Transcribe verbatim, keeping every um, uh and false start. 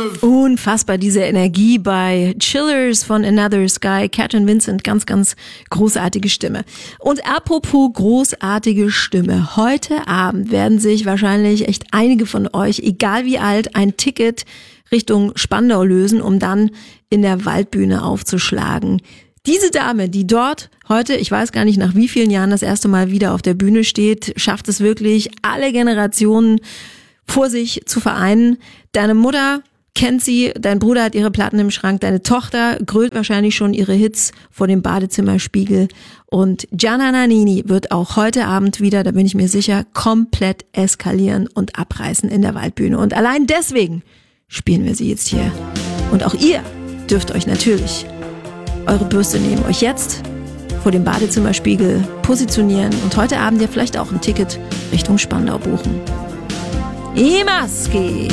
Unfassbar, diese Energie bei Chillers von Another Sky. Katrin Vincent, ganz, ganz großartige Stimme. Und apropos großartige Stimme. Heute Abend werden sich wahrscheinlich echt einige von euch, egal wie alt, ein Ticket Richtung Spandau lösen, um dann in der Waldbühne aufzuschlagen. Diese Dame, die dort heute, ich weiß gar nicht nach wie vielen Jahren das erste Mal wieder auf der Bühne steht, schafft es wirklich, alle Generationen vor sich zu vereinen. Deine Mutter kennt sie, dein Bruder hat ihre Platten im Schrank, deine Tochter grölt wahrscheinlich schon ihre Hits vor dem Badezimmerspiegel. Und Gianna Nannini wird auch heute Abend wieder, da bin ich mir sicher, komplett eskalieren und abreißen in der Waldbühne. Und allein deswegen spielen wir sie jetzt hier. Und auch ihr dürft euch natürlich eure Bürste nehmen, euch jetzt vor dem Badezimmerspiegel positionieren und heute Abend ja vielleicht auch ein Ticket Richtung Spandau buchen. I maschi!